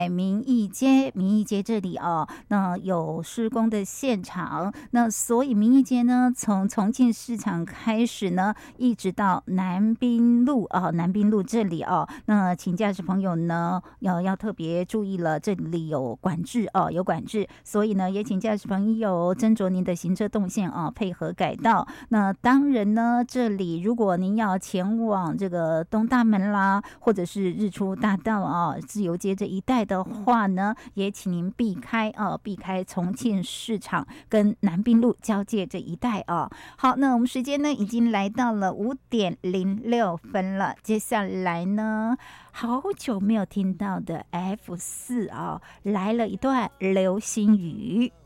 民意街这里哦，那有施工的现场，那所以民意街呢，从重庆市场开始呢，一直到南滨路南滨路这里哦，那请驾驶朋友呢要特别注意了，这里有管制有管制，所以呢也请驾驶朋友斟酌您的行车动线配合改道。那当然呢，这里如果您要前往这个东大门啦，或者是日出大道自由街这一带的话呢，也请您避开重庆市场跟南滨路交界这一带好，那我们时间呢已经来到了5:06了，接下来呢，好久没有听到的 F4来了一段流星雨。